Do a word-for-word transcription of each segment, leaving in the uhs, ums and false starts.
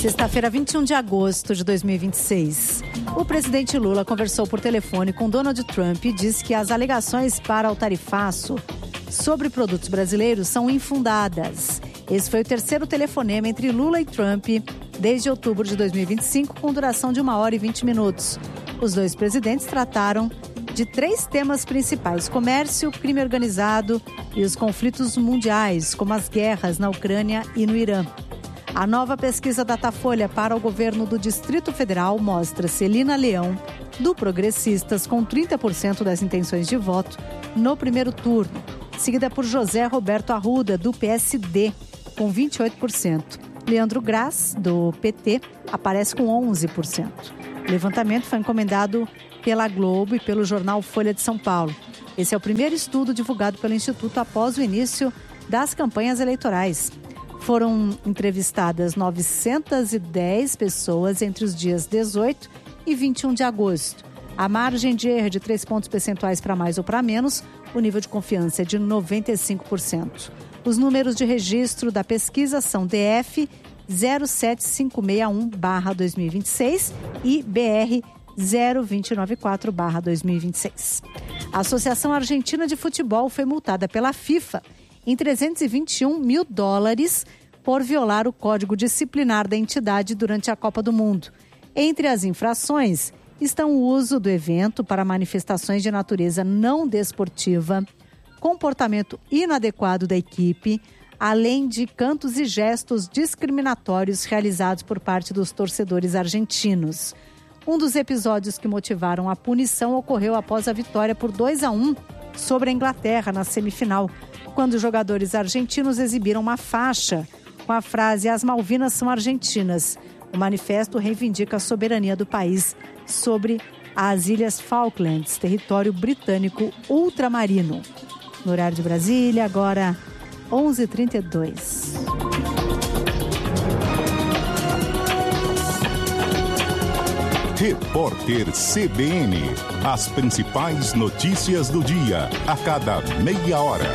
Sexta-feira, vinte e um de agosto de dois mil e vinte e seis. O presidente Lula conversou por telefone com Donald Trump e disse que as alegações para o tarifaço sobre produtos brasileiros são infundadas. Esse foi o terceiro telefonema entre Lula e Trump desde outubro de dois mil e vinte e cinco, com duração de uma hora e vinte minutos. Os dois presidentes trataram de três temas principais: comércio, crime organizado e os conflitos mundiais, como as guerras na Ucrânia e no Irã. A nova pesquisa Datafolha para o governo do Distrito Federal mostra Celina Leão, do Progressistas, com trinta por cento das intenções de voto no primeiro turno, seguida por José Roberto Arruda, do P S D, com vinte e oito por cento. Leandro Graz, do P T, aparece com onze por cento. O levantamento foi encomendado pela Globo e pelo jornal Folha de São Paulo. Esse é o primeiro estudo divulgado pelo Instituto após o início das campanhas eleitorais. Foram entrevistadas novecentas e dez pessoas entre os dias dezoito e vinte e um de agosto. A margem de erro é de três pontos percentuais para mais ou para menos. O nível de confiança é de noventa e cinco por cento. Os números de registro da pesquisa são D F zero sete cinco seis um barra dois mil e vinte e seis e B R zero dois nove quatro barra dois mil e vinte e seis. A Associação Argentina de Futebol foi multada pela FIFA em trezentos e vinte e um mil dólares por violar o código disciplinar da entidade durante a Copa do Mundo. Entre as infrações estão o uso do evento para manifestações de natureza não desportiva, comportamento inadequado da equipe, além de cantos e gestos discriminatórios realizados por parte dos torcedores argentinos. Um dos episódios que motivaram a punição ocorreu após a vitória por dois a um sobre a Inglaterra na semifinal, quando os jogadores argentinos exibiram uma faixa com a frase "As Malvinas são argentinas". O manifesto reivindica a soberania do país sobre as Ilhas Falklands, território britânico ultramarino. No horário de Brasília, agora onze e trinta e dois. Repórter C B N. As principais notícias do dia, a cada meia hora.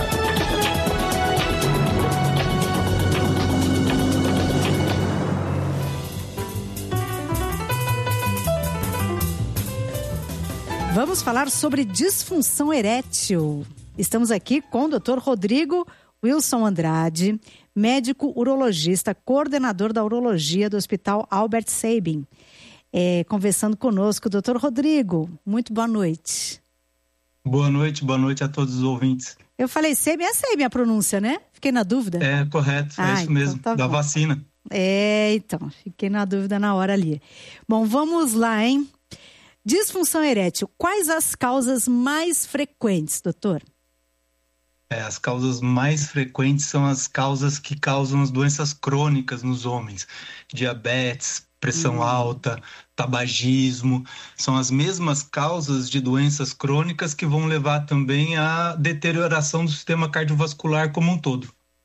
Vamos falar sobre disfunção erétil. Estamos aqui com o doutor Rodrigo Wilson Andrade, médico urologista, coordenador da urologia do Hospital Albert Sabin. É, conversando conosco, doutor Rodrigo, muito boa noite. Boa noite, boa noite a todos os ouvintes. Eu falei Sabin, é Sabin a pronúncia, né? Fiquei na dúvida. É, correto, ah, é isso então mesmo, tá da bom. Vacina. É, então, fiquei na dúvida na hora ali. Bom, vamos lá, hein? Disfunção erétil, quais as causas mais frequentes, doutor? É, as causas mais frequentes são as causas que causam as doenças crônicas nos homens. Diabetes, pressão hum. alta, tabagismo. São as mesmas causas de doenças crônicas que vão levar também à deterioração do sistema cardiovascular como um todo.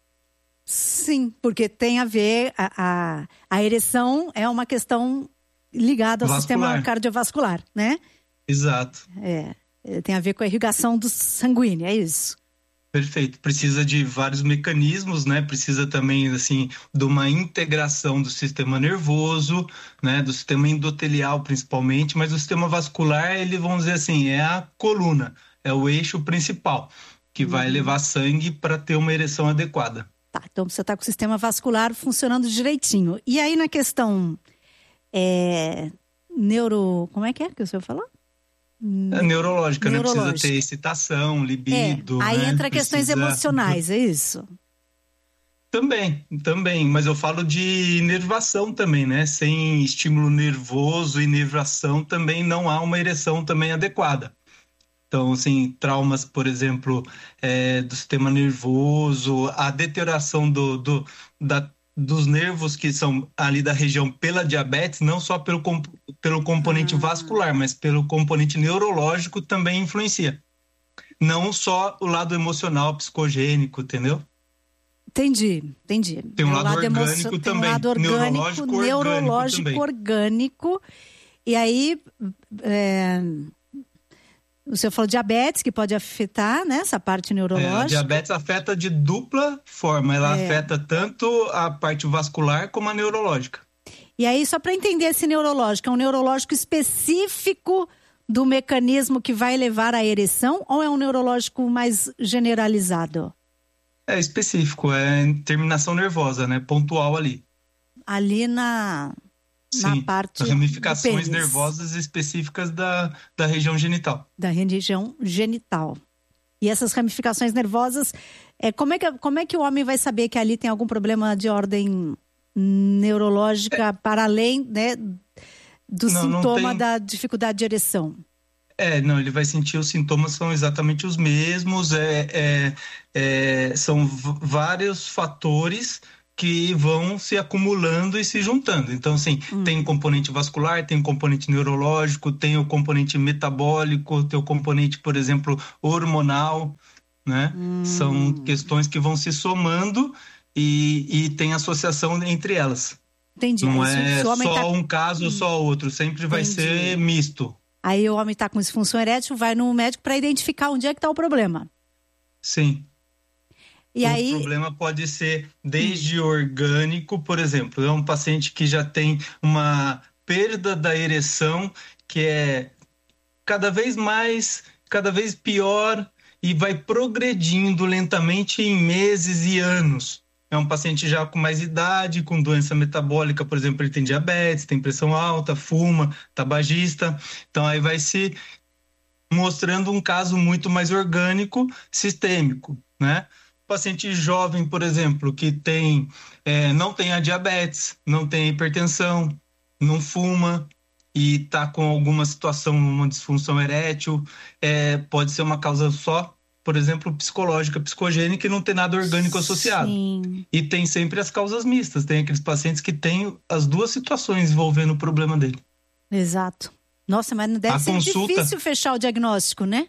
Sim, porque tem a ver, a, a, a ereção é uma questão ligada ao vascular. Sistema cardiovascular, né? Exato. É, tem a ver com a irrigação do sanguíneo, é isso? Perfeito. Precisa de vários mecanismos, né? Precisa também, assim, de uma integração do sistema nervoso, né? Do sistema endotelial, principalmente, mas o sistema vascular, ele, vamos dizer assim, é a coluna, é o eixo principal, que uhum. vai levar sangue para ter uma ereção adequada. Tá, então você está com o sistema vascular funcionando direitinho. E aí, na questão é, neuro... Como é que é que o senhor falou? É neurológica, né? Precisa ter excitação, libido. É, aí né? entra questões Precisa... emocionais, é isso? Também, também, mas eu falo de inervação também, né? Sem estímulo nervoso e inervação também não há uma ereção também adequada. Então, assim, traumas, por exemplo, é, do sistema nervoso, a deterioração do, do, da dos nervos que são ali da região pela diabetes, não só pelo, pelo componente ah. vascular, mas pelo componente neurológico também influencia. Não só o lado emocional, psicogênico, entendeu? Entendi, entendi. Tem um lado, lado orgânico emo... também. Tem um lado orgânico, neurológico, neurológico orgânico, orgânico. E aí... É... O senhor falou diabetes, que pode afetar, né, essa parte neurológica. É, a diabetes afeta de dupla forma. Ela é. afeta tanto a parte vascular como a neurológica. E aí, só para entender esse neurológico, é um neurológico específico do mecanismo que vai levar à ereção ou é um neurológico mais generalizado? É específico, é terminação nervosa, né? Pontual ali. Ali na, na Sim, parte ramificações nervosas específicas da, da região genital. Da região genital. E essas ramificações nervosas, é, como, é que, como é que o homem vai saber que ali tem algum problema de ordem neurológica é. para além, né, do não, sintoma não tem... da dificuldade de ereção? É, não, ele vai sentir os sintomas são exatamente os mesmos, é, é, é, são v- vários fatores que vão se acumulando e se juntando. Então, assim, hum. tem componente vascular, tem componente neurológico, tem o componente metabólico, tem o componente, por exemplo, hormonal, né? Hum. São questões que vão se somando e, e tem associação entre elas. Entendi. Não Aí, é só tá... um caso ou hum. só outro, sempre vai Entendi. ser misto. Aí o homem está com disfunção erétil, vai no médico para identificar onde é que está o problema. Sim. E o aí... problema pode ser desde orgânico, por exemplo, é um paciente que já tem uma perda da ereção que é cada vez mais, cada vez pior e vai progredindo lentamente em meses e anos. É um paciente já com mais idade, com doença metabólica, por exemplo, ele tem diabetes, tem pressão alta, fuma, tabagista. Então aí vai se mostrando um caso muito mais orgânico, sistêmico, né? Paciente jovem, por exemplo, que tem, é, não tem a diabetes, não tem hipertensão, não fuma e está com alguma situação, uma disfunção erétil, é, pode ser uma causa só, por exemplo, psicológica, psicogênica e não tem nada orgânico associado. Sim. E tem sempre as causas mistas, tem aqueles pacientes que têm as duas situações envolvendo o problema dele. Exato. Nossa, mas não deve a ser consulta... difícil fechar o diagnóstico, né?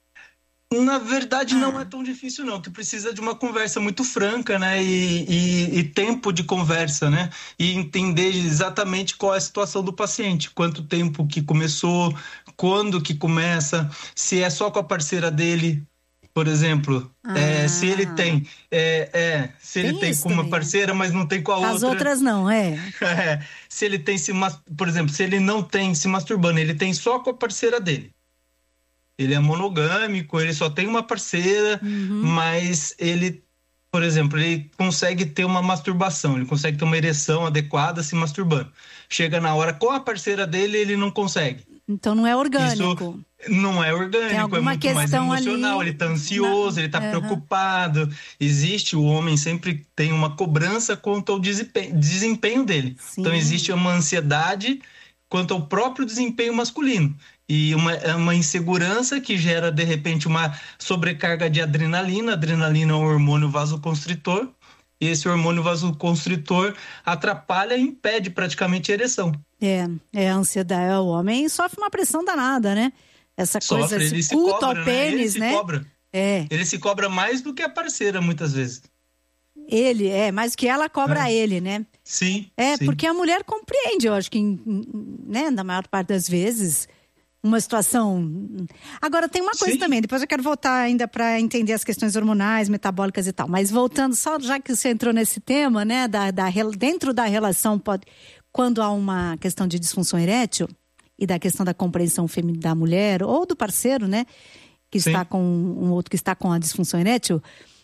Na verdade, ah. não é tão difícil, não, que precisa de uma conversa muito franca, né, e, e, e tempo de conversa, né, e entender exatamente qual é a situação do paciente, quanto tempo que começou, quando que começa, se é só com a parceira dele, por exemplo, ah. é, se ele tem, é, é, se ele tem, tem com uma também. parceira, mas não tem com a As outra. As outras não, é. é. Se ele tem, se, por exemplo, se ele não tem se masturbando, ele tem só com a parceira dele. Ele é monogâmico, ele só tem uma parceira, uhum. mas ele, por exemplo, ele consegue ter uma masturbação, ele consegue ter uma ereção adequada se masturbando. Chega na hora com a parceira dele, ele não consegue. Então não é orgânico. Isso não é orgânico, é muito mais emocional, ali, ele tá ansioso, na... ele tá uhum. preocupado. Existe, o homem sempre tem uma cobrança quanto ao desempenho, desempenho dele. Sim. Então existe uma ansiedade quanto ao próprio desempenho masculino. E uma, uma insegurança que gera, de repente, uma sobrecarga de adrenalina. A adrenalina é um hormônio vasoconstritor. E esse hormônio vasoconstritor atrapalha e impede praticamente a ereção. É, é a ansiedade. O homem sofre uma pressão danada, né? Essa coisa, sofre, esse ele se culto cobra, ao pênis, né? Ele se né? cobra. É. Ele se cobra mais do que a parceira, muitas vezes. Ele, é, mais que ela cobra é. ele, né? Sim. É, sim. porque a mulher compreende, eu acho que, né, na maior parte das vezes, uma situação... Agora, tem uma coisa Sim. também, depois eu quero voltar ainda para entender as questões hormonais, metabólicas e tal, mas voltando, só já que você entrou nesse tema, né, da, da, dentro da relação, pode, quando há uma questão de disfunção erétil e da questão da compreensão feminina da mulher, ou do parceiro, né, que Sim. está com um outro que está com a disfunção erétil,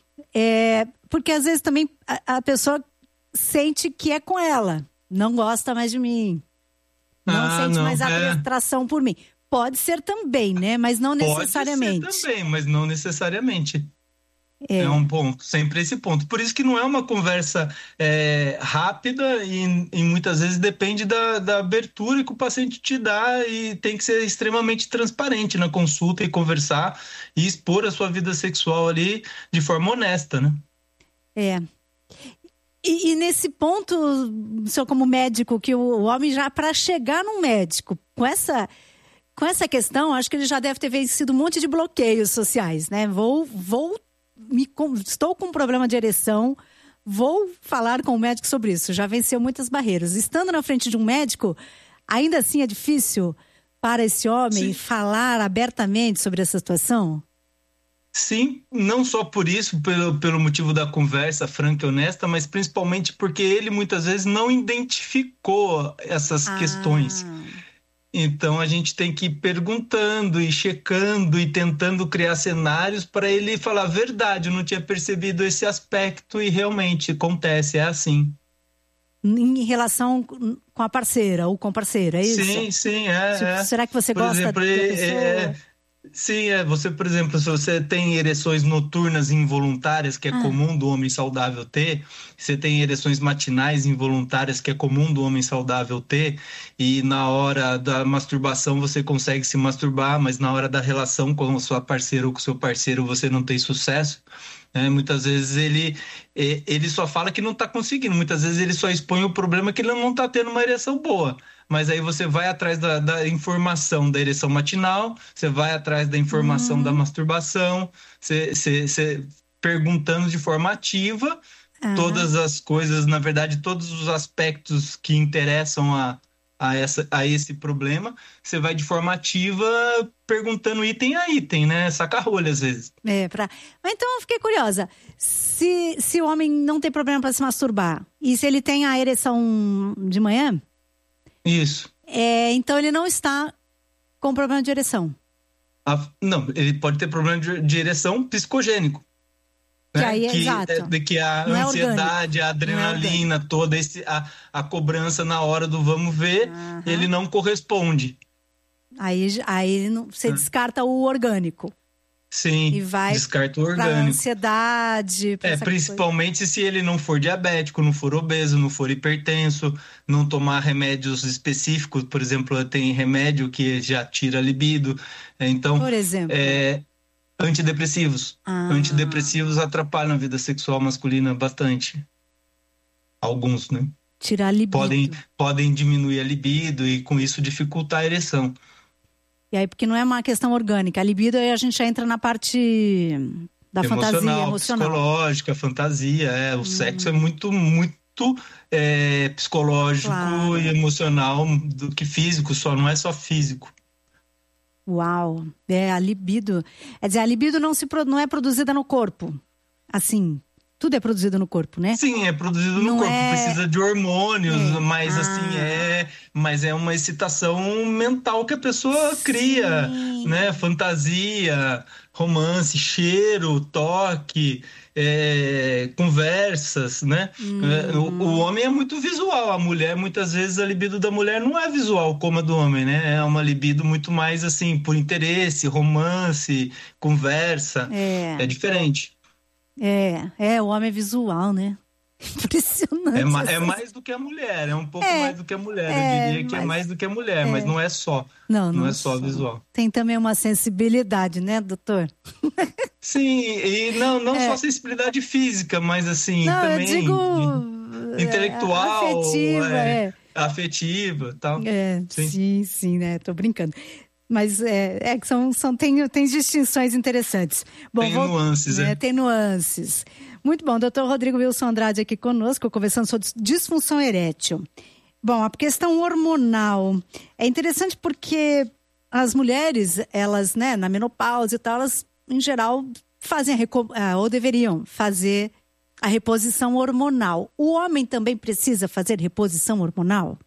é, porque às vezes também a, a pessoa sente que é com ela, não gosta mais de mim, não ah, sente não, mais é. atração por mim. Pode ser também, né? Mas não necessariamente. Pode ser também, mas não necessariamente. É. é um ponto, sempre esse ponto. Por isso que não é uma conversa é, rápida e, e muitas vezes depende da, da abertura que o paciente te dá e tem que ser extremamente transparente na consulta e conversar e expor a sua vida sexual ali de forma honesta, né? É. E, e nesse ponto, o senhor como médico, que o, o homem já, para chegar num médico com essa... Com essa questão, acho que ele já deve ter vencido um monte de bloqueios sociais, né? Vou, vou, me, estou com um problema de ereção, vou falar com o médico sobre isso. Já venceu muitas barreiras. Estando na frente de um médico, ainda assim é difícil para esse homem Sim. falar abertamente sobre essa situação? Sim, não só por isso, pelo, pelo motivo da conversa franca e honesta, mas principalmente porque ele muitas vezes não identificou essas Ah. questões. Então a gente tem que ir perguntando e checando e tentando criar cenários para ele falar a verdade, eu não tinha percebido esse aspecto e realmente acontece, é assim. Em relação com a parceira ou com parceira, é isso? Sim, sim, é. Tipo, é. será que você Por gosta exemplo, da é- pessoa? é- Sim, é. Você, por exemplo, se você tem ereções noturnas involuntárias, que é Ah. comum do homem saudável ter, você tem ereções matinais involuntárias, que é comum do homem saudável ter, e na hora da masturbação você consegue se masturbar, mas na hora da relação com a sua parceira ou com o seu parceiro você não tem sucesso. né? Muitas vezes ele, eh, ele só fala que não está conseguindo, muitas vezes ele só expõe o problema que ele não está tendo uma ereção boa. Mas aí você vai atrás da, da informação da ereção matinal, você vai atrás da informação Uhum. da masturbação, você, você, você perguntando de forma ativa Ah. todas as coisas, na verdade, todos os aspectos que interessam a, a, essa, a esse problema, você vai de forma ativa perguntando item a item, né? Saca-rolha às vezes. É, pra... Mas então eu fiquei curiosa. Se, se o homem não tem problema para se masturbar, e se ele tem a ereção de manhã, Isso. é, então ele não está com problema de ereção. A- não, ele pode ter problema de, de ereção psicogênico. Que né? aí é que, exato. é, de que a Não é ansiedade, a Não é adrenalina, toda esse, a, a cobrança na hora do vamos ver, Aham. ele não corresponde. Aí, aí não- você Ah. descarta o orgânico. Sim, E vai descarta o Pra orgânico. ansiedade. Pra É, essa coisa. principalmente se ele não for diabético, não for obeso, não for hipertenso, não tomar remédios específicos, por exemplo, tem remédio que já tira a libido. É, Então, Por exemplo. é, antidepressivos. Ah. Antidepressivos atrapalham a vida sexual masculina bastante. Alguns, né? Tirar a libido. Podem, podem diminuir a libido e com isso dificultar a ereção. E aí, porque não é uma questão orgânica. A libido, aí a gente já entra na parte da fantasia emocional. Psicológica, fantasia. É, o sexo é muito, muito é, psicológico Claro. e emocional do que físico, só não é só físico. Uau. É, a libido. Quer dizer, a libido não, se, pro- não é produzida no corpo. Assim, tudo é produzido no corpo, né? Sim, é produzido no Não corpo, é- precisa de hormônios, É. mas Ah. assim, é, mas é uma excitação mental que a pessoa cria, Sim. né? Fantasia, romance, cheiro, toque, é, conversas, né? É, o, o homem é muito visual, a mulher, muitas vezes, a libido da mulher não é visual como a do homem, né? É uma libido muito mais, assim, por interesse, romance, conversa, É. é diferente. É, é, o homem é visual, né? Impressionante. É, ma- é essas- mais do que a mulher, é um pouco É, mais do que a mulher. é, Eu diria que é mas- mais do que a mulher, mas não é só. Não, Não não é só visual. Tem também uma sensibilidade, né, doutor? Sim, e não, não É. só sensibilidade física, mas assim, Não, também eu digo de- intelectual, é, afetiva, é, é. afetiva e tal. É, sim, Sim. sim, né? Tô brincando. Mas é, é que são, são, tem, tem distinções interessantes. Bom, Tem vou- nuances, né, é. Tem nuances. Muito bom, doutor Rodrigo Wilson Andrade aqui conosco, conversando sobre disfunção erétil. Bom, a questão hormonal é interessante porque as mulheres, elas, né, na menopausa e tal, elas, em geral, fazem, a reco- ah, ou deveriam fazer a reposição hormonal. O homem também precisa fazer reposição hormonal?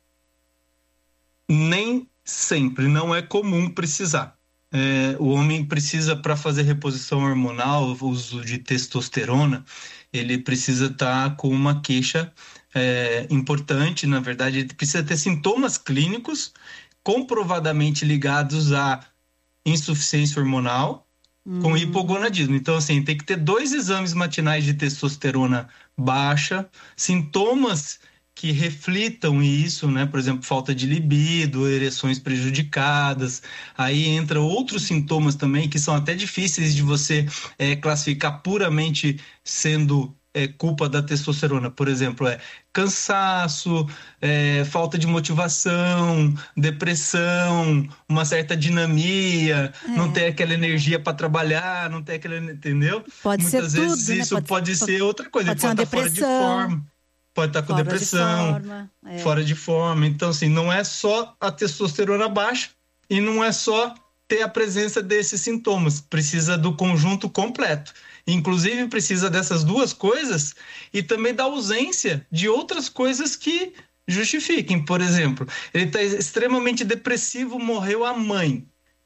Nem sempre, não é comum precisar. É, o homem precisa, para fazer reposição hormonal, o uso de testosterona, ele precisa estar com uma queixa é, importante, na verdade, ele precisa ter sintomas clínicos comprovadamente ligados à insuficiência hormonal com hipogonadismo. Então, assim, tem que ter dois exames matinais de testosterona baixa, sintomas que reflitam isso, né? Por exemplo, falta de libido, ereções prejudicadas. Aí entra outros sintomas também que são até difíceis de você é, classificar puramente sendo é, culpa da testosterona. Por exemplo, é cansaço, é, falta de motivação, depressão, uma certa dinamia, É. não ter aquela energia para trabalhar, não ter aquela, entendeu? Pode ser Muitas vezes tudo, né? isso Pode- pode, pode- ser outra coisa, pode ele ser pode uma estar fora de depressão. forma, pode estar com Fora de depressão, forma, é. fora de forma. Então, assim, não é só a testosterona baixa e não é só ter a presença desses sintomas, precisa do conjunto completo. Inclusive, precisa dessas duas coisas e também da ausência de outras coisas que justifiquem. Por exemplo, ele está extremamente depressivo, morreu a mãe.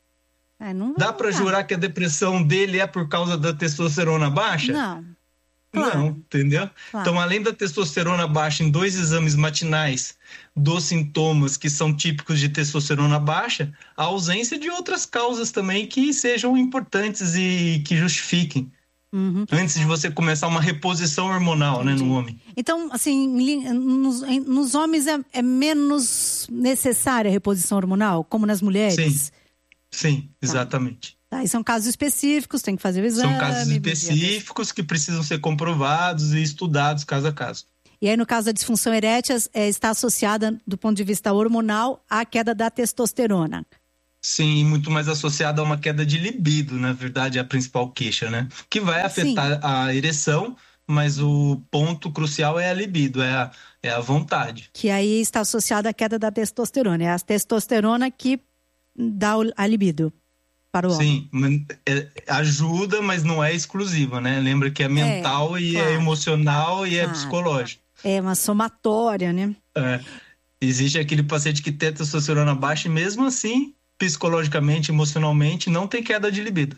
É, não Dá para jurar que a depressão dele é por causa da testosterona baixa? Não. Claro. Não, entendeu? Claro. Então, além da testosterona baixa em dois exames matinais dos sintomas que são típicos de testosterona baixa, a ausência de outras causas também que sejam importantes e que justifiquem. Uhum. Antes de você começar uma reposição hormonal, né, no homem. Então, assim, nos, nos homens é, é menos necessária a reposição hormonal, como nas mulheres? Sim, sim, exatamente. Tá. Tá, e são casos específicos, tem que fazer o exame. São casos específicos que precisam ser comprovados e estudados caso a caso. E aí, no caso da disfunção erétil, é, está associada, do ponto de vista hormonal, à queda da testosterona. Sim, muito mais associada a uma queda de libido, na verdade, é a principal queixa, né? Que vai afetar Sim. a ereção, mas o ponto crucial é a libido, é a, é a vontade. Que aí está associada à queda da testosterona. É a testosterona que dá a libido para o homem. Sim, é, ajuda, mas não é exclusiva, né? Lembra que é mental é, e claro. é emocional e claro. é psicológico. É uma somatória, né? É. Existe aquele paciente que tem testosterona baixa e mesmo assim, psicologicamente, emocionalmente, não tem queda de libido.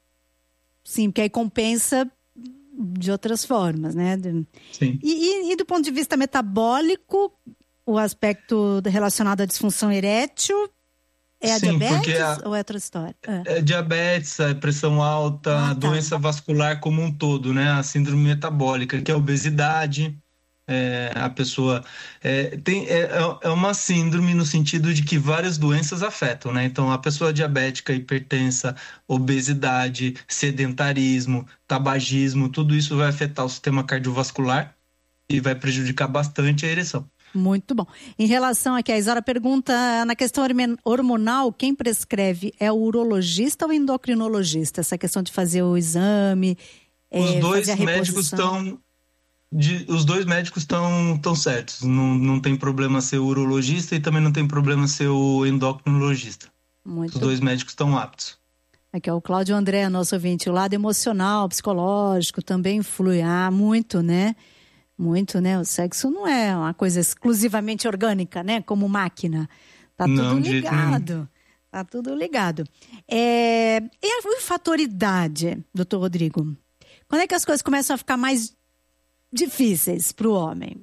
Sim, porque aí compensa de outras formas, né? Sim. E, e, e do ponto de vista metabólico, o aspecto relacionado à disfunção erétil é a Sim, diabetes a, ou é outra história? É, é diabetes, a pressão alta, ah, a doença tá. vascular como um todo, né? A síndrome metabólica, que é a obesidade. É, a pessoa é, tem, é, é uma síndrome no sentido de que várias doenças afetam, né? Então, a pessoa diabética, hipertensa, obesidade, sedentarismo, tabagismo, tudo isso vai afetar o sistema cardiovascular e vai prejudicar bastante a ereção. Muito bom. Em relação aqui, a Isara pergunta, na questão hormonal, quem prescreve é o urologista ou o endocrinologista? Essa questão de fazer o exame, Os é, dois fazer a médicos estão... De, os dois médicos estão tão certos, não, não tem problema ser o urologista e também não tem problema ser o endocrinologista. Muito os dois bom. médicos estão aptos. Aqui é o Cláudio André, nosso ouvinte. O lado emocional, psicológico também influi. Ah, muito, né? Muito, né? O sexo não é uma coisa exclusivamente orgânica, né? Como máquina. Tá tudo não, ligado. Tá tudo ligado. É... E a fator idade, doutor Rodrigo? Quando é que as coisas começam a ficar mais difíceis para o homem?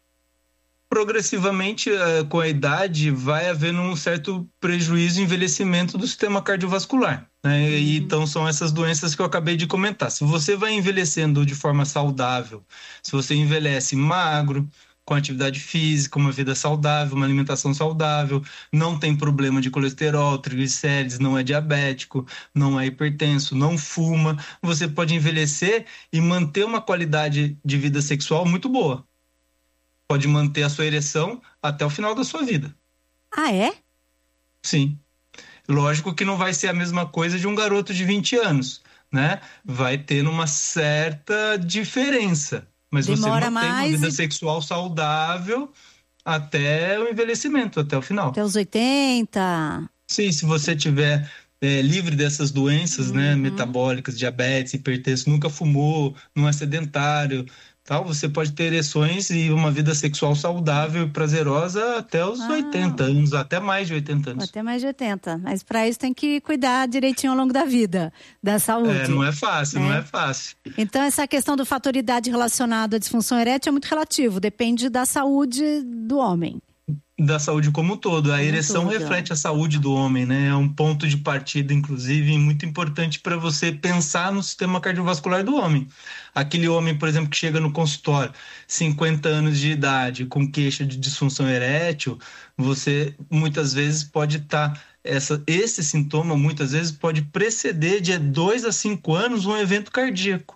Progressivamente, com a idade, vai havendo um certo prejuízo e envelhecimento do sistema cardiovascular, né? Uhum. E então são essas doenças que eu acabei de comentar. Se você vai envelhecendo de forma saudável, se você envelhece magro, com atividade física, uma vida saudável, uma alimentação saudável, não tem problema de colesterol, triglicérides, não é diabético, não é hipertenso, não fuma, você pode envelhecer e manter uma qualidade de vida sexual muito boa. Pode manter a sua ereção até o final da sua vida. Ah, é? Sim. Lógico que não vai ser a mesma coisa de um garoto de vinte anos, né? Vai ter uma certa diferença. Mas Demora você mantém mais uma vida e... sexual saudável até o envelhecimento, até o final. Até os oitenta. Sim, se você tiver é, livre dessas doenças, uhum. né, metabólicas, diabetes, hipertenso, nunca fumou, não é sedentário, tal, você pode ter ereções e uma vida sexual saudável e prazerosa até os ah. oitenta anos, até mais de oitenta anos. Até mais de oitenta. Mas para isso tem que cuidar direitinho ao longo da vida, da saúde. É, não é fácil, né? não é fácil. Então, essa questão do fator idade relacionado à disfunção erétil é muito relativo, depende da saúde do homem. Da saúde como um todo. A como ereção todo. reflete a saúde do homem, né? É um ponto de partida, inclusive, muito importante para você pensar no sistema cardiovascular do homem. Aquele homem, por exemplo, que chega no consultório, cinquenta anos de idade, com queixa de disfunção erétil, você muitas vezes pode estar... Tá, essa, esse sintoma, muitas vezes, pode preceder de dois a cinco anos um evento cardíaco.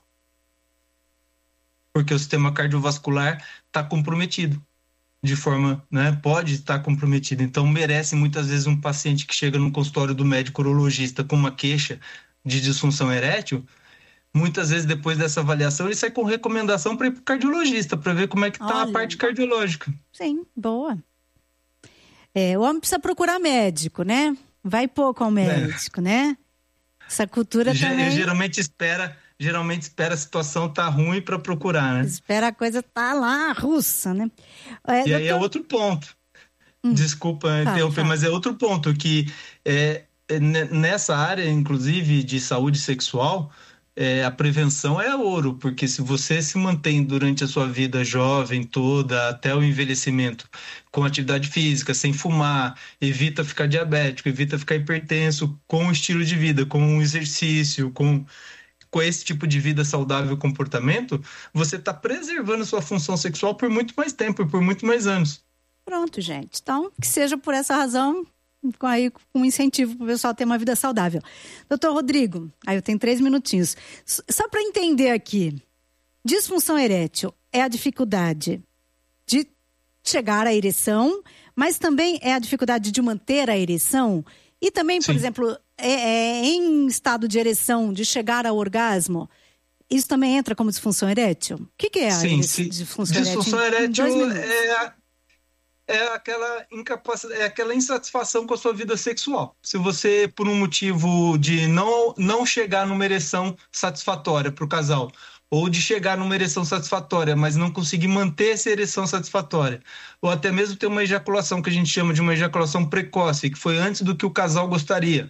Porque o sistema cardiovascular está comprometido. De forma, né, pode estar comprometido. Então, merece muitas vezes um paciente que chega no consultório do médico urologista com uma queixa de disfunção erétil, muitas vezes depois dessa avaliação ele sai com recomendação para ir para o cardiologista, para ver como é que está a parte cardiológica. Sim, boa. É, o homem precisa procurar médico, né? vai pouco ao médico, é. né? Essa cultura G- também... Geralmente espera, geralmente espera a situação tá ruim para procurar, né? Espera a coisa tá lá, russa, né? É, e doutor... aí é outro ponto. Hum. Desculpa ah, interromper, tá. mas é outro ponto que é, é, nessa área, inclusive, de saúde sexual, é, a prevenção é ouro, porque se você se mantém durante a sua vida jovem toda, até o envelhecimento, com atividade física, sem fumar, evita ficar diabético, evita ficar hipertenso, com o estilo de vida, com o exercício, com... com esse tipo de vida saudável e comportamento, você está preservando sua função sexual por muito mais tempo e por muito mais anos. Pronto, gente. Então, que seja por essa razão, com aí um incentivo para o pessoal ter uma vida saudável. Doutor Rodrigo, aí eu tenho três minutinhos. Só para entender aqui, disfunção erétil é a dificuldade de chegar à ereção, mas também é a dificuldade de manter a ereção e também, por Sim. exemplo, é, é, em estado de ereção, de chegar ao orgasmo, isso também entra como disfunção erétil? O que, que é a Sim, disfunção, disfunção erétil? Disfunção erétil é, é, aquela incapacidade, é aquela insatisfação com a sua vida sexual. Se você, por um motivo de não, não chegar numa ereção satisfatória para o casal, ou de chegar numa ereção satisfatória, mas não conseguir manter essa ereção satisfatória, ou até mesmo ter uma ejaculação que a gente chama de uma ejaculação precoce, que foi antes do que o casal gostaria,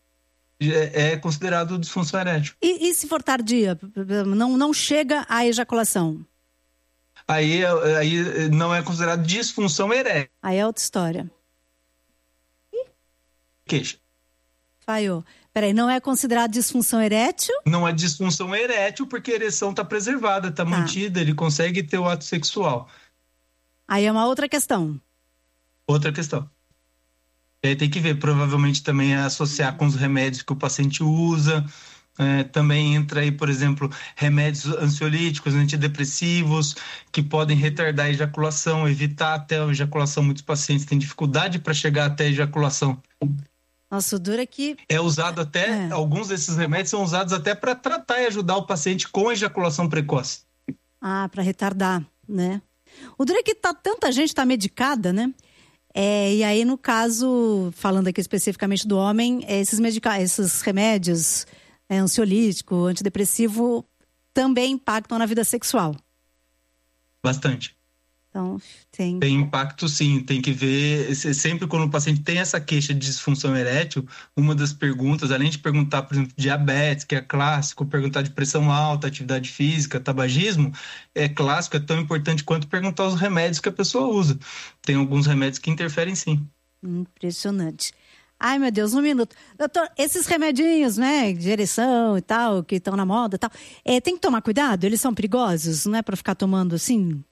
é considerado disfunção erétil. E, e se for tardia, não, não chega à ejaculação? Aí, aí não é considerado disfunção erétil. Aí é outra história. Ih. Queixa. Falhou. Peraí, não é considerado disfunção erétil? Não é disfunção erétil porque a ereção está preservada, está ah. mantida, ele consegue ter o ato sexual. Aí é uma outra questão. Outra questão. E aí tem que ver, provavelmente também é associar com os remédios que o paciente usa. É, também entra aí, por exemplo, remédios ansiolíticos, antidepressivos, que podem retardar a ejaculação, evitar até a ejaculação. Muitos pacientes têm dificuldade para chegar até a ejaculação. Nossa, o duro é que... É usado até, é. alguns desses remédios são usados até para tratar e ajudar o paciente com a ejaculação precoce. Ah, para retardar, né? O duro é que tá, tanta gente está medicada, né? É, e aí, no caso, falando aqui especificamente do homem, esses, medica- esses remédios... É, ansiolítico, antidepressivo, também impactam na vida sexual. Bastante. Então, tem... Tem impacto, sim. Tem que ver, sempre quando o paciente tem essa queixa de disfunção erétil, uma das perguntas, além de perguntar, por exemplo, diabetes, que é clássico, perguntar de pressão alta, atividade física, tabagismo, é clássico, é tão importante quanto perguntar os remédios que a pessoa usa. Tem alguns remédios que interferem, sim. Impressionante. Ai, meu Deus, um minuto. Doutor, esses remedinhos, né, de ereção e tal, que estão na moda e tal, é, tem que tomar cuidado? Eles são perigosos? Não é para ficar tomando assim?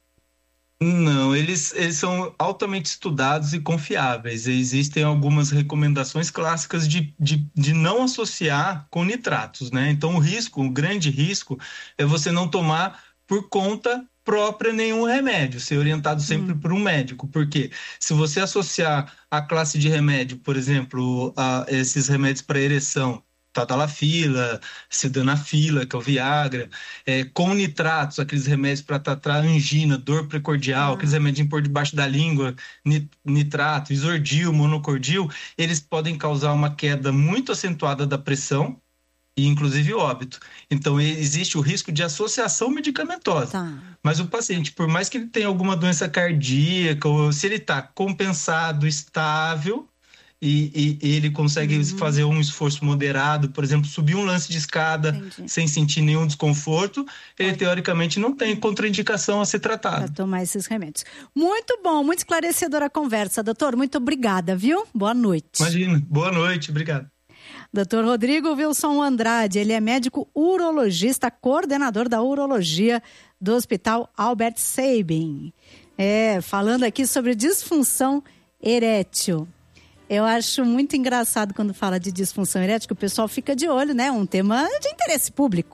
Não, eles, eles são altamente estudados e confiáveis. Existem algumas recomendações clássicas de, de, de não associar com nitratos, né? Então, o risco, o grande risco, é você não tomar por conta própria nenhum remédio, ser orientado sempre hum. por um médico, porque se você associar a classe de remédio, por exemplo, a esses remédios para ereção, tadalafila, sildenafila, que é o Viagra, é, com nitratos, aqueles remédios para tratar angina, dor precordial, ah. aqueles remédios por debaixo da língua, nitrato, isordil, monocordil, eles podem causar uma queda muito acentuada da pressão, e inclusive óbito. Então, existe o risco de associação medicamentosa. Tá. Mas o paciente, por mais que ele tenha alguma doença cardíaca, ou se ele está compensado, estável, e, e ele consegue uhum. fazer um esforço moderado, por exemplo, subir um lance de escada Entendi. sem sentir nenhum desconforto, ele, Pode. teoricamente, não tem contraindicação a ser tratado. Para tomar esses remédios. Muito bom, muito esclarecedora a conversa, doutor. Muito obrigada, viu? Boa noite. Imagina. Boa noite, obrigado. doutor Rodrigo Wilson Andrade, ele é médico urologista, coordenador da urologia do Hospital Albert Sabin. É, falando aqui sobre disfunção erétil. Eu acho muito engraçado quando fala de disfunção erétil, que o pessoal fica de olho, né? Um tema de interesse público.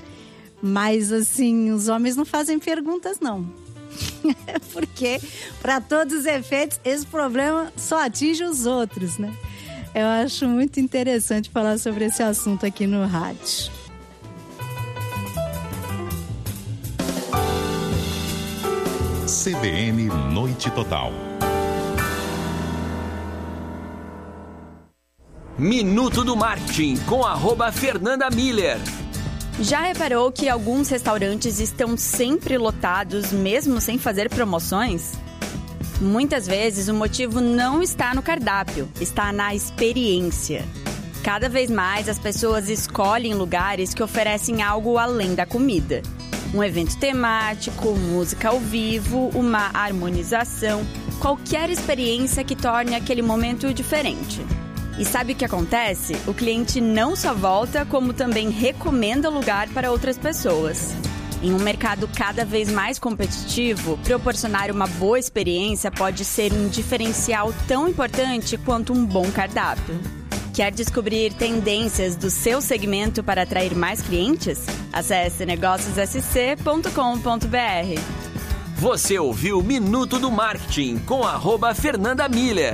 Mas, assim, os homens não fazem perguntas, não. Porque, para todos os efeitos, esse problema só atinge os outros, né? Eu acho muito interessante falar sobre esse assunto aqui no rádio. C B N Noite Total. Minuto do Marketing com arroba Fernanda Miller. Já reparou que alguns restaurantes estão sempre lotados, mesmo sem fazer promoções? Muitas vezes o motivo não está no cardápio, está na experiência. Cada vez mais as pessoas escolhem lugares que oferecem algo além da comida. Um evento temático, música ao vivo, uma harmonização, qualquer experiência que torne aquele momento diferente. E sabe o que acontece? O cliente não só volta, como também recomenda o lugar para outras pessoas. Em um mercado cada vez mais competitivo, proporcionar uma boa experiência pode ser um diferencial tão importante quanto um bom cardápio. Quer descobrir tendências do seu segmento para atrair mais clientes? Acesse negócios s c ponto com ponto b r. Você ouviu Minuto do Marketing com arroba Fernanda Miller.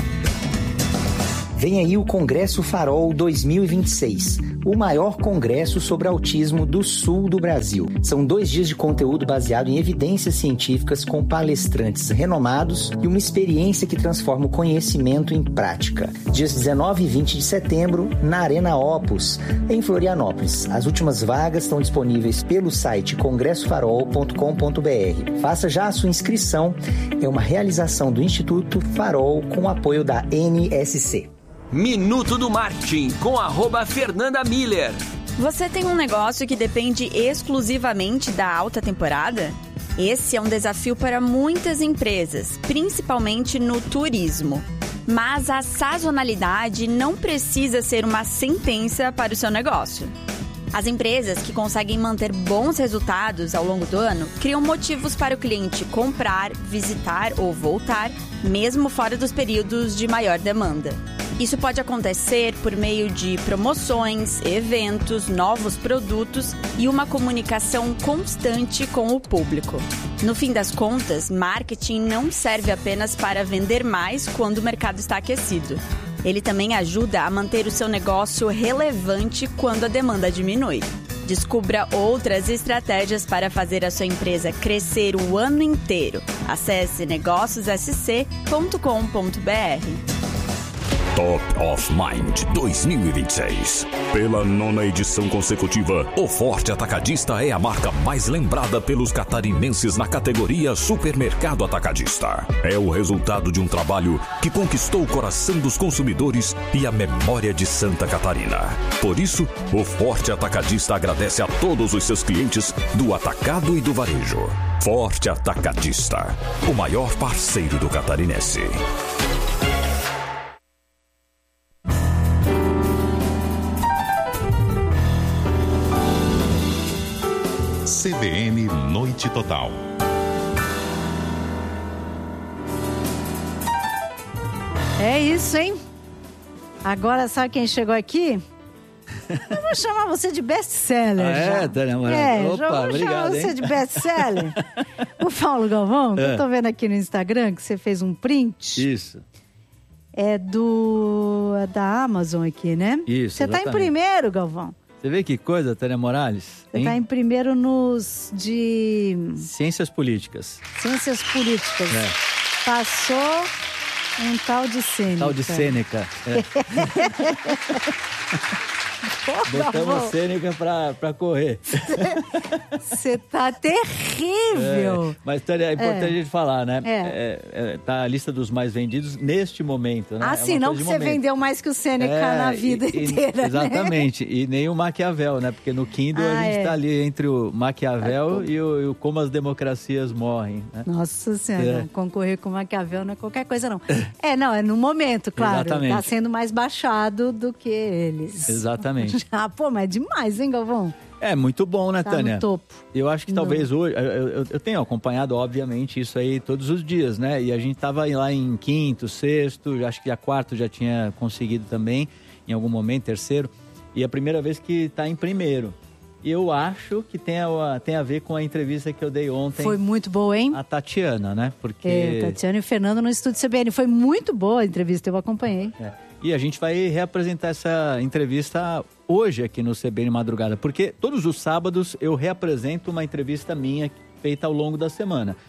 Vem aí o Congresso Farol dois mil e vinte e seis, o maior congresso sobre autismo do sul do Brasil. São dois dias de conteúdo baseado em evidências científicas com palestrantes renomados e uma experiência que transforma o conhecimento em prática. Dias dezenove e vinte de setembro, na Arena Opus, em Florianópolis. As últimas vagas estão disponíveis pelo site congresso farol ponto com ponto b r. Faça já a sua inscrição. É uma realização do Instituto Farol com o apoio da N S C. Minuto do Marketing com arroba Fernanda Miller. Você tem um negócio que depende exclusivamente da alta temporada? Esse é um desafio para muitas empresas, principalmente no turismo. Mas a sazonalidade não precisa ser uma sentença para o seu negócio. As empresas que conseguem manter bons resultados ao longo do ano criam motivos para o cliente comprar, visitar ou voltar, mesmo fora dos períodos de maior demanda. Isso pode acontecer por meio de promoções, eventos, novos produtos e uma comunicação constante com o público. No fim das contas, marketing não serve apenas para vender mais quando o mercado está aquecido. Ele também ajuda a manter o seu negócio relevante quando a demanda diminui. Descubra outras estratégias para fazer a sua empresa crescer o ano inteiro. Acesse negócios s c ponto com ponto b r. Top of Mind dois mil e vinte e seis. Pela nona edição consecutiva, o Forte Atacadista é a marca mais lembrada pelos catarinenses na categoria Supermercado Atacadista. É o resultado de um trabalho que conquistou o coração dos consumidores e a memória de Santa Catarina. Por isso, o Forte Atacadista agradece a todos os seus clientes do atacado e do varejo. Forte Atacadista, o maior parceiro do catarinense. C B N Noite Total. É isso, hein? Agora, sabe quem chegou aqui? Eu vou chamar você de best-seller. Ah, já. é, Tânia Moraes? É, Opa, já vou obrigado, chamar você hein? de best-seller. O Paulo Galvão, que É. eu tô vendo aqui no Instagram, que você fez um print. Isso. É do... é da Amazon aqui, né? Isso, Você tá em exatamente. primeiro, Galvão. Você vê que coisa, Tânia Morales? Você hein? tá em primeiro nos de Ciências políticas. ciências políticas. É. Passou um tal de Sêneca. Tal de Sêneca. É. Pô, Botamos Galvão, Sêneca pra, pra correr. você tá terrível. É, mas, Tânia, é importante É. a gente falar, né? É. É, é, tá a lista dos mais vendidos neste momento, né? Ah, É sim, uma não coisa que de você momento. vendeu mais que o Sêneca É, na vida e- e- inteira, né? Exatamente. E nem o Maquiavel, né? Porque no Kindle Ah, a gente é. tá ali entre o Maquiavel Tá e, o, e o Como as Democracias Morrem, né? Nossa Senhora, É. não, concorrer com o Maquiavel não é qualquer coisa, não. É, não, é no momento, claro. Exatamente. Tá sendo mais baixado do que eles. Exatamente. Ah, pô, mas é demais, hein, Galvão? É muito bom, né, Tá Tânia? no topo. Eu acho que Não. talvez hoje. Eu, eu- eu tenho acompanhado, obviamente, isso aí todos os dias, né? E a gente tava lá em quinto, sexto, acho que a quarto já tinha conseguido também, em algum momento, terceiro. E é a primeira vez que tá em primeiro. E eu acho que tem a, tem a ver com a entrevista que eu dei ontem Foi muito boa, hein? à Tatiana, né? Porque. É, Tatiana e o Fernando no estúdio C B N. Foi muito boa a entrevista, eu acompanhei. É. E a gente vai reapresentar essa entrevista hoje aqui no C B N Madrugada, porque todos os sábados eu reapresento uma entrevista minha feita ao longo da semana.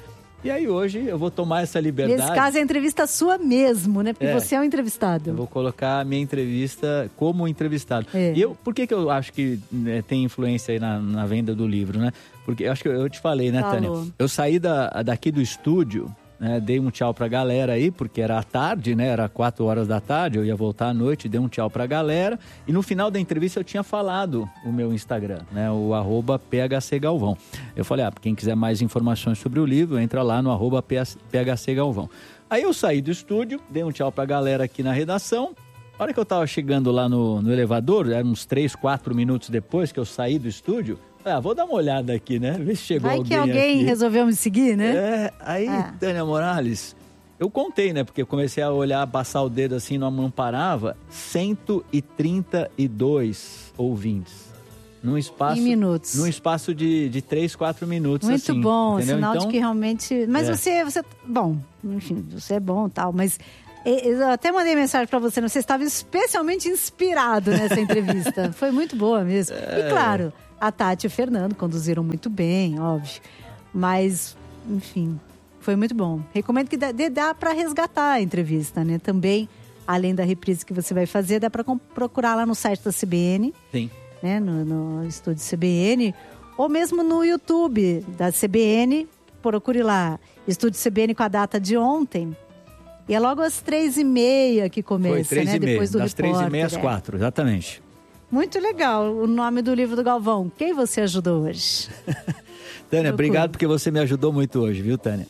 E aí hoje eu vou tomar essa liberdade. Nesse caso é a entrevista sua mesmo, né? Porque É. você é o entrevistado. Eu vou colocar a minha entrevista como entrevistado. É. E eu, por que, que eu acho que né, tem influência aí na, na venda do livro, né? Porque eu acho que eu, eu te falei, né, Falou. Tânia? Eu saí da, daqui do estúdio, né, dei um tchau pra galera aí, porque era à tarde, né? Era quatro horas da tarde, eu ia voltar à noite, dei um tchau pra galera. E no final da entrevista eu tinha falado o meu Instagram, né? O arroba P H C Galvão. Eu falei, ah, quem quiser mais informações sobre o livro, entra lá no arroba P H C Galvão. Aí eu saí do estúdio, dei um tchau pra galera aqui na redação. A hora que eu tava chegando lá no, no elevador, eram uns três, quatro minutos depois que eu saí do estúdio, ah, vou dar uma olhada aqui, né? Ver se chegou Vai alguém que alguém aqui. resolveu me seguir, né? É, aí, Ah. Tânia Morales, eu contei, né? Porque eu comecei a olhar, passar o dedo assim, não, não parava. cento e trinta e dois ouvintes. Num espaço, Em minutos. Num espaço de, de três, quatro minutos, Muito assim. bom, entendeu? sinal Então, de que realmente... Mas é. você, você... Bom, enfim, você é bom e tal, mas... Eu até mandei mensagem pra você, né? Você estava especialmente inspirado nessa entrevista. Foi muito boa mesmo. É. E claro, a Tati e o Fernando conduziram muito bem, óbvio. Mas, enfim, foi muito bom. Recomendo que dá, dá para resgatar a entrevista, né? Também, além da reprise que você vai fazer, dá para procurar lá no site da C B N, Sim. né? No, no estúdio C B N, ou mesmo no YouTube da C B N. Procure lá, estúdio C B N com a data de ontem. E é logo às três e meia que começa, Foi três né? e meia, Depois do das três e meia às repórter, é. quatro, exatamente. Muito legal o nome do livro do Galvão. Quem você ajudou hoje? Tânia, Procura. obrigado porque você me ajudou muito hoje, viu, Tânia?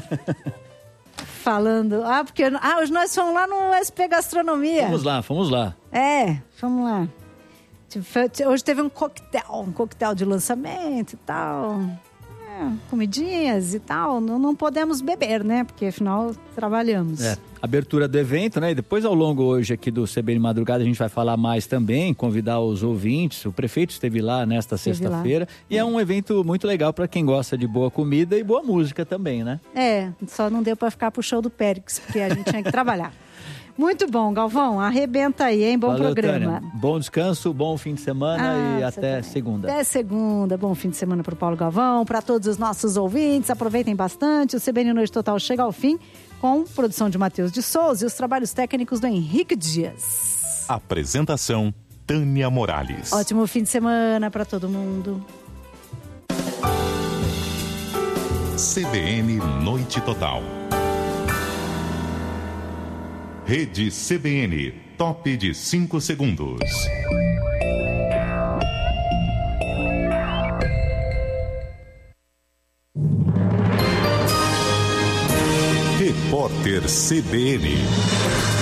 Falando... Ah, porque ah, hoje nós fomos lá no S P Gastronomia. Vamos lá, vamos lá. É, vamos lá. Hoje teve um coquetel, um coquetel de lançamento e tal. É, comidinhas e tal. Não, não podemos beber, né? Porque afinal trabalhamos. É, abertura do evento, né? E depois ao longo hoje aqui do C B N Madrugada a gente vai falar mais também, convidar os ouvintes. O prefeito esteve lá nesta Esteve sexta-feira. lá. E é um evento muito legal para quem gosta de boa comida e boa música também, né? É, só não deu pra ficar pro show do Périx, porque a gente tinha que trabalhar. Muito bom, Galvão. Arrebenta aí, hein? Bom Valeu, programa. Tânia. Bom descanso, bom fim de semana Ah, e você até também. segunda. Até segunda. Bom fim de semana para o Paulo Galvão, para todos os nossos ouvintes. Aproveitem bastante. O C B N Noite Total chega ao fim com produção de Matheus de Souza e os trabalhos técnicos do Henrique Dias. Apresentação, Tânia Morales. Ótimo fim de semana para todo mundo. C B N Noite Total. Rede C B N, top de cinco segundos. Repórter C B N.